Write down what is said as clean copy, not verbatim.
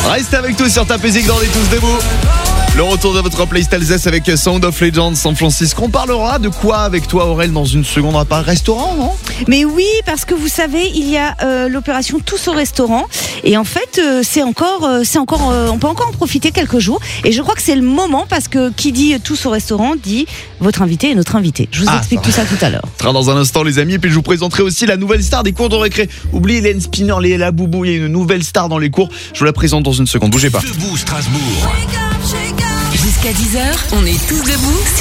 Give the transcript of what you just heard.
Restez avec tous sur Tapézik dans les Tous Debout. Le retour de votre playlist Alsace avec Sound of Legends San Francisco. On parlera de quoi avec toi, Aurel, dans une seconde? On va pas un restaurant, non? Mais oui, parce que vous savez, il y a l'opération Tous au restaurant. Et en fait, on peut encore en profiter quelques jours. Et je crois que c'est le moment, parce que qui dit Tous au restaurant dit votre invité et notre invité. Je vous explique tout ça tout à l'heure. Ce sera dans un instant, les amis. Et puis je vous présenterai aussi la nouvelle star des cours de récré. Oubliez Hélène Spinner, Léa Boubou. Il y a une nouvelle star dans les cours. Je vous la présente dans une seconde. Bougez pas. Debout Strasbourg. Jusqu'à 10h, on est tous debout.